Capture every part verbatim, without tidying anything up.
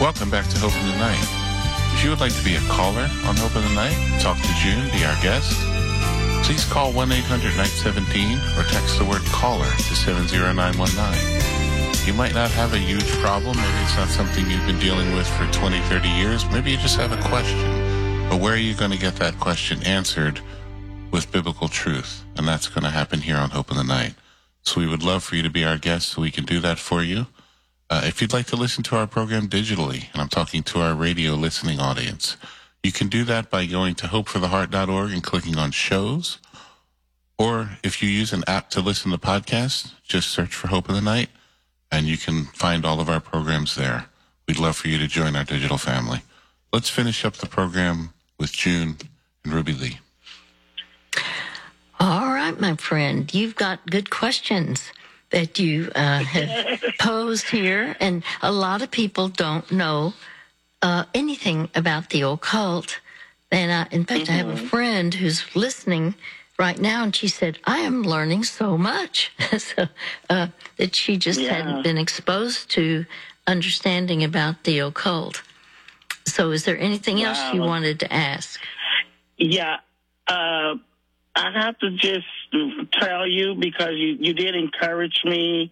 Welcome back to Hope in the Night. If you would like to be a caller on Hope in the Night, talk to June, be our guest, please call one eight hundred night seventeen or text the word caller to seven zero nine one nine. You might not have a huge problem. Maybe it's not something you've been dealing with for twenty, thirty years. Maybe you just have a question. But where are you going to get that question answered with biblical truth? And that's going to happen here on Hope in the Night. So we would love for you to be our guest so we can do that for you. Uh, if you'd like to listen to our program digitally, and I'm talking to our radio listening audience, you can do that by going to hope for the heart dot org and clicking on shows. Or if you use an app to listen to podcasts, just search for Hope in the Night, and you can find all of our programs there. We'd love for you to join our digital family. Let's finish up the program with June and Ruby Lee. All right, my friend, you've got good questions that you uh, have posed here, and a lot of people don't know uh, anything about the occult. And I, in fact, mm-hmm. I have a friend who's listening right now, and she said, I am learning so much so, uh, that she just yeah. hadn't been exposed to understanding about the occult. So is there anything wow. else you wanted to ask? Yeah, uh, I have to just tell you, because you, you did encourage me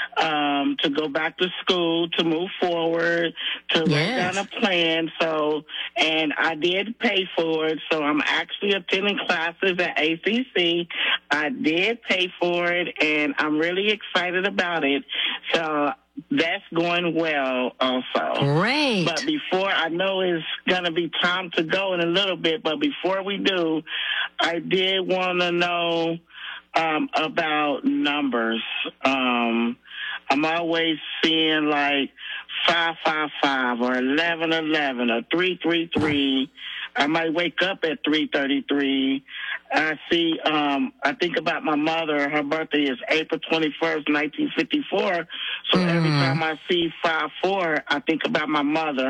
um, to go back to school, to move forward, to yes. write down a plan. So, and I did pay for it. So I'm actually attending classes at A C C. I did pay for it, and I'm really excited about it. So that's going well also. Great. But before, I know it's going to be time to go in a little bit, but before we do, I did want to know um, about numbers. Um, I'm always seeing like five five five or eleven eleven or three three three. I might wake up at three thirty-three. I see, um, I think about my mother. Her birthday is April twenty-first, nineteen fifty-four. So mm. every time I see five four, I think about my mother.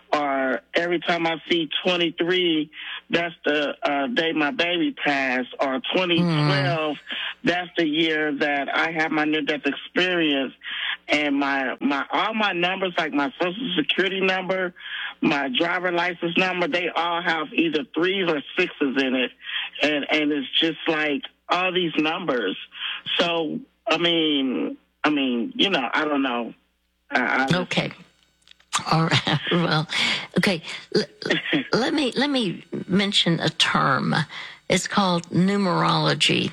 Or every time I see twenty-three, that's the uh, day my baby passed. Or twenty twelve, mm. that's the year that I had my near-death experience. And my, my all my numbers, like my Social Security number, my driver license number, they all have either threes or sixes in it. And and it's just like all these numbers. So, I mean, I mean, you know, I don't know. I, I okay. All right. Well, okay. L- let me let me mention a term. It's called numerology.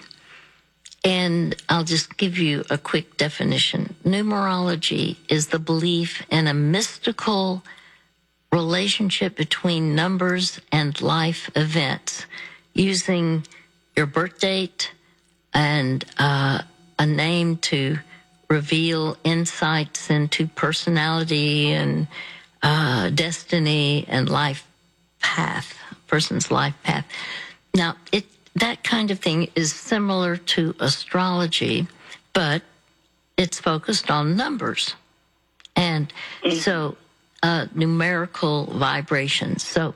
And I'll just give you a quick definition. Numerology is the belief in a mystical relationship between numbers and life events, using your birth date and uh, a name to reveal insights into personality and uh, destiny and life path, person's life path. Now, it that kind of thing is similar to astrology, but it's focused on numbers. And so uh, numerical vibrations. So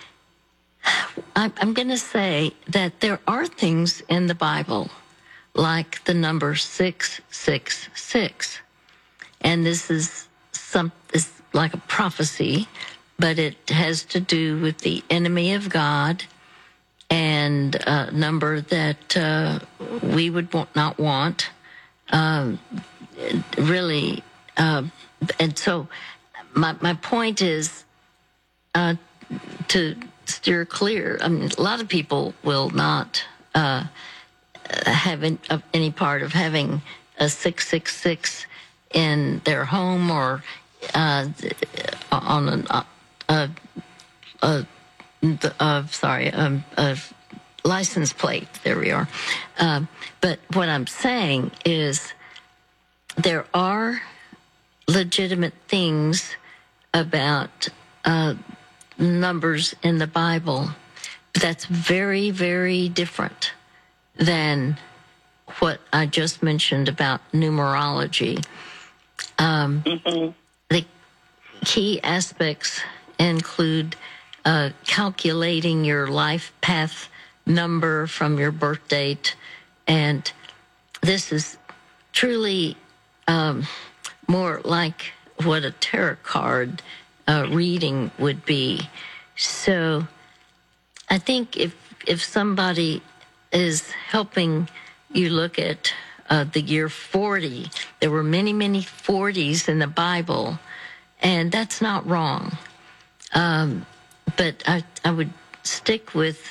I'm going to say that there are things in the Bible like the number six six six. And this is some is like a prophecy, but it has to do with the enemy of God, and a number that uh, we would not want, um, really. Uh, and so my my point is uh, to steer clear. I mean, a lot of people will not uh, have any, uh, any part of having a six six six in their home or uh, on an uh, uh, uh, uh, sorry, um, a license plate. There we are. Uh, but what I'm saying is there are legitimate things about uh, numbers in the Bible that's very, very different than what I just mentioned about numerology. Um, mm-hmm. The key aspects include uh, calculating your life path number from your birth date, and this is truly um, more like what a tarot card uh, reading would be. So I think if if somebody is helping you look at uh, the year forty, there were many, many forties in the Bible, and that's not wrong. Um, but I, I would stick with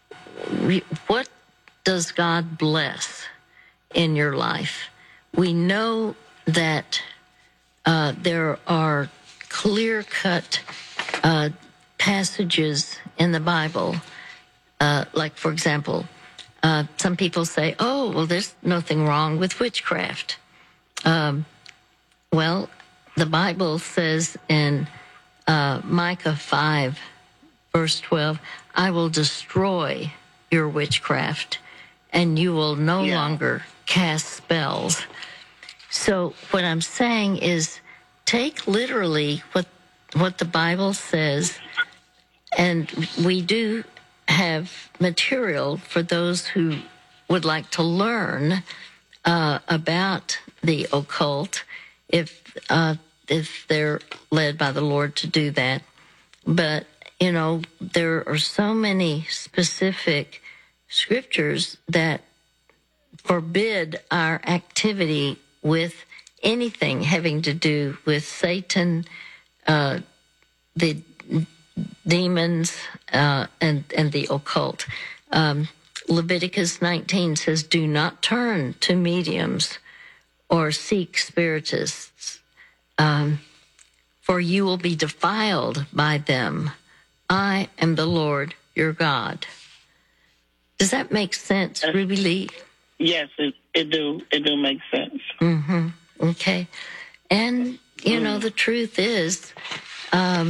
what does God bless in your life? We know that uh, there are clear-cut uh, passages in the Bible. Uh, like, for example, uh, some people say, oh, well, there's nothing wrong with witchcraft. Um, well, the Bible says in uh, Micah five, verse twelve, I will destroy your witchcraft, and you will no Yeah. longer cast spells. So what I'm saying is take literally what what the Bible says, and we do have material for those who would like to learn uh, about the occult, if uh, if they're led by the Lord to do that. But you know, there are so many specific scriptures that forbid our activity with anything having to do with Satan, uh, the demons, uh, and, and the occult. Um, Leviticus nineteen says, do not turn to mediums or seek spiritists, um, for you will be defiled by them. I am the Lord your God. Does that make sense, Ruby Lee? Yes, it, it do. It do make sense. Mm-hmm. Okay. And, you know, the truth is, um,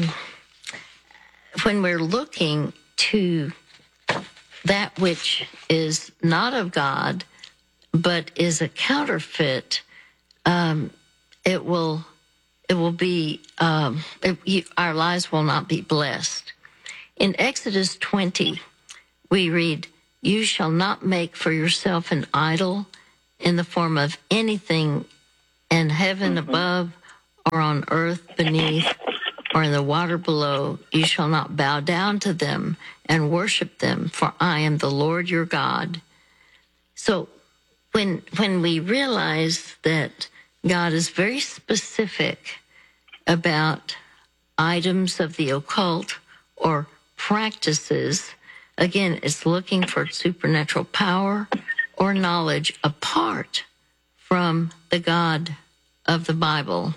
when we're looking to that which is not of God, but is a counterfeit, um, it will it will be, um, it, you, our lives will not be blessed. In Exodus twenty, we read, you shall not make for yourself an idol in the form of anything in heaven mm-hmm. above or on earth beneath or in the water below. You shall not bow down to them and worship them, for I am the Lord your God. So when when we realize that God is very specific about items of the occult or practices, again, it's looking for supernatural power or knowledge apart from the God of the Bible.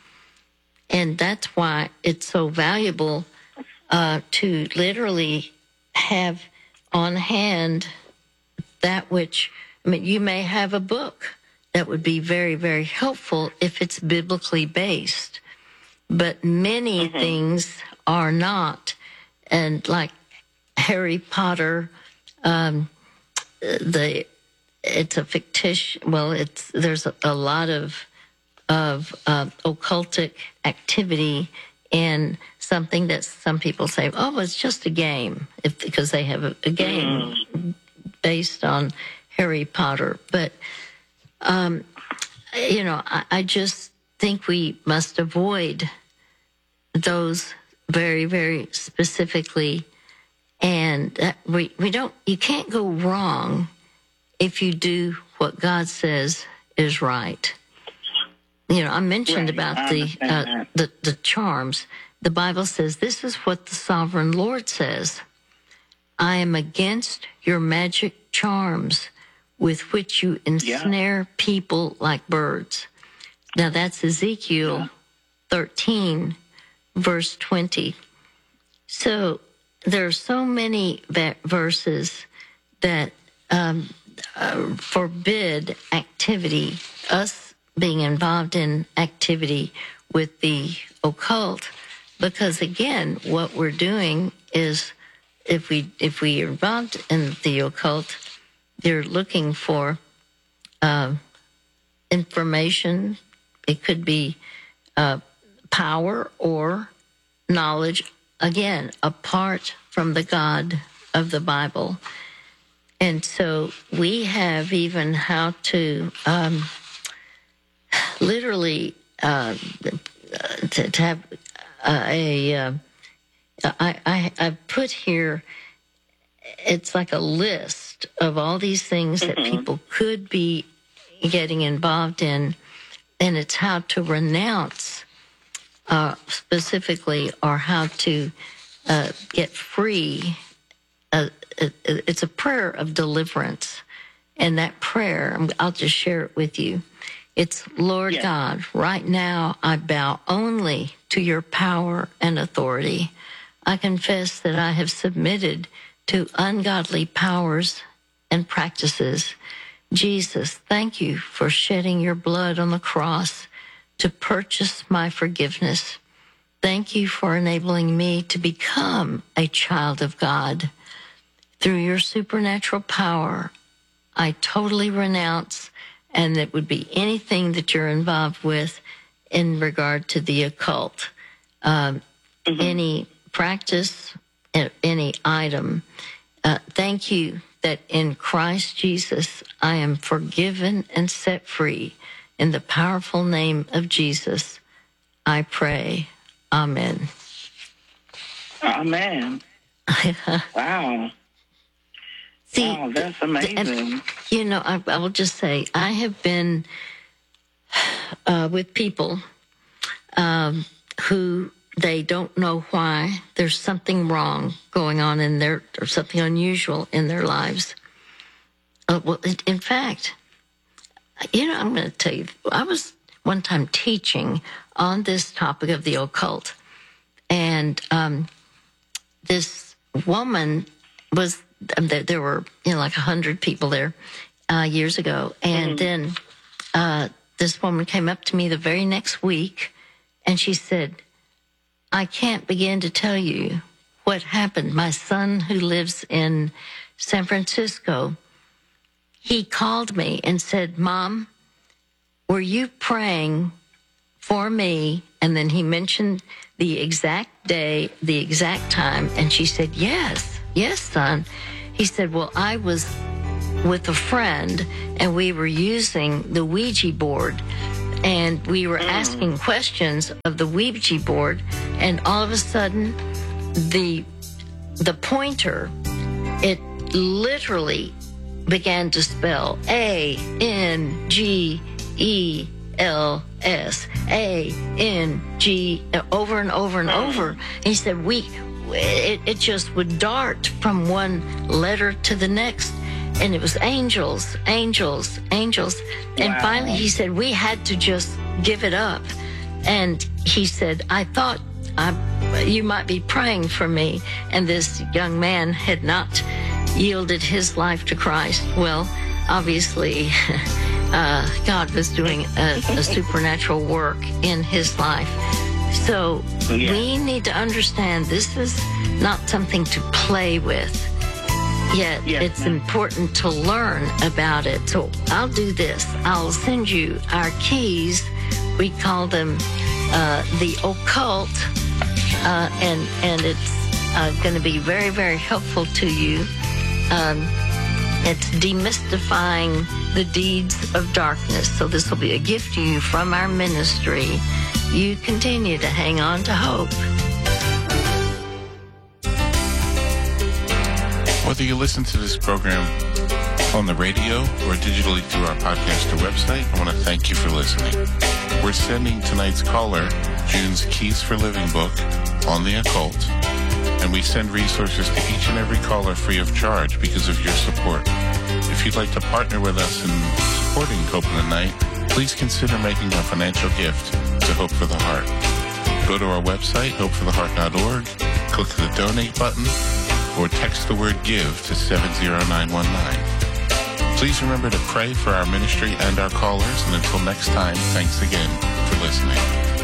And that's why it's so valuable uh, to literally have on hand that which, I mean, you may have a book that would be very, very helpful if it's biblically based, but many mm-hmm. things are not. And like Harry Potter, um, the it's a fictitious. Well, it's there's a, a lot of of uh, occultic activity in something that some people say, oh, it's just a game, if because they have a, a game mm. based on Harry Potter. But um, you know, I, I just think we must avoid those very, very specifically. And uh, we, we don't, you can't go wrong if you do what God says is right. You know, I mentioned right. about the, uh, the, the charms. The Bible says, this is what the sovereign Lord says. I am against your magic charms with which you ensnare yeah. people like birds. Now that's Ezekiel yeah. thirteen, verse twenty. So there are so many verses that um, uh, forbid activity, us being involved in activity with the occult, because again, what we're doing is, if we if we are involved in the occult, they're looking for uh, information. It could be uh, power or knowledge, again, apart from the God of the Bible. And so we have even how to um, literally uh, to, to have uh, a uh, I, I I put here. It's like a list of all these things mm-hmm. that people could be getting involved in, and it's how to renounce uh, specifically, or how to uh, get free. Uh, it, it's a prayer of deliverance, and that prayer, I'll just share it with you. It's, Lord yeah. God, right now I bow only to your power and authority. I confess that I have submitted to ungodly powers and practices. Jesus, thank you for shedding your blood on the cross to purchase my forgiveness. Thank you for enabling me to become a child of God. Through your supernatural power, I totally renounce, and it would be anything that you're involved with in regard to the occult, um, mm-hmm. any practice, any item. Uh, thank you that in Christ Jesus, I am forgiven and set free. In the powerful name of Jesus, I pray. Amen. Amen. Wow. See, wow, that's amazing. And, you know, I, I will just say, I have been uh, with people um, who they don't know why. There's something wrong going on in their, or something unusual in their lives. Uh, well, in, in fact, you know, I'm going to tell you, I was one time teaching on this topic of the occult, and um, this woman was, um, there, there were, you know, like a hundred people there uh, years ago, and mm-hmm. then uh, this woman came up to me the very next week, and she said, I can't begin to tell you what happened. My son, who lives in San Francisco, he called me and said, Mom, were you praying for me? And then he mentioned the exact day, the exact time. And she said, yes, yes, son. He said, well, I was with a friend and we were using the Ouija board. And we were asking questions of the Ouija board, and all of a sudden, the the pointer, it literally began to spell A N G E L S, A N G, over and over and over. And he said, we, it, it just would dart from one letter to the next. And it was angels, angels, angels. And wow. finally he said, we had to just give it up. And he said, I thought I, you might be praying for me. And this young man had not yielded his life to Christ. Well, obviously, uh, God was doing a, a supernatural work in his life. So yeah. we need to understand this is not something to play with. Yet yes, it's ma'am. important to learn about it. So I'll do this. I'll send you our keys. We call them uh, the occult, uh, and and it's uh, going to be very, very helpful to you. Um, it's demystifying the deeds of darkness. So this will be a gift to you from our ministry. You continue to hang on to hope. Whether you listen to this program on the radio or digitally through our podcast or website, I want to thank you for listening. We're sending tonight's caller June's Keys for Living book on the occult, and we send resources to each and every caller free of charge because of your support. If you'd like to partner with us in supporting Hope in the Night, please consider making a financial gift to Hope for the Heart. Go to our website, hope for the heart dot org, click the donate button, or text the word GIVE to seven zero nine one nine. Please remember to pray for our ministry and our callers, and until next time, thanks again for listening.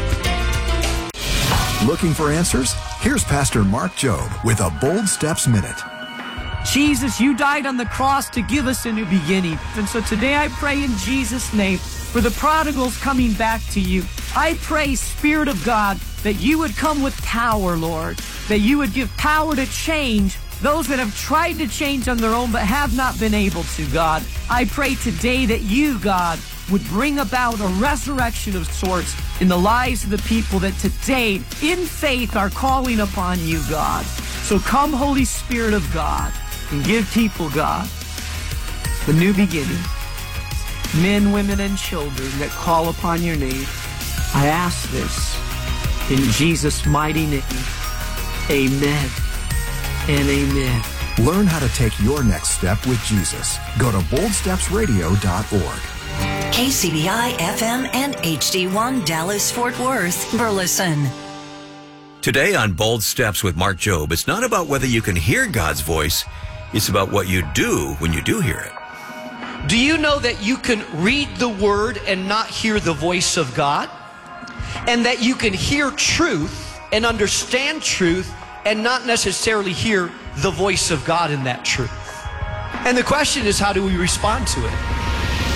Looking for answers? Here's Pastor Mark Jobe with a Bold Steps Minute. Jesus, you died on the cross to give us a new beginning. And so today I pray in Jesus' name for the prodigals coming back to you. I pray, Spirit of God, that you would come with power, Lord, that you would give power to change those that have tried to change on their own but have not been able to, God. I pray today that you, God, would bring about a resurrection of sorts in the lives of the people that today, in faith, are calling upon you, God. So come, Holy Spirit of God, and give people, God, the new beginning. Men, women, and children that call upon your name. I ask this in Jesus' mighty name. Amen and amen. Learn how to take your next step with Jesus. Go to bold steps radio dot org. K C B I F M and H D one Dallas Fort Worth, Burleson. Today on Bold Steps with Mark Jobe, it's not about whether you can hear God's voice, it's about what you do when you do hear it. Do you know that you can read the Word and not hear the voice of God? And that you can hear truth and understand truth and not necessarily hear the voice of God in that truth? And the question is, how do we respond to it?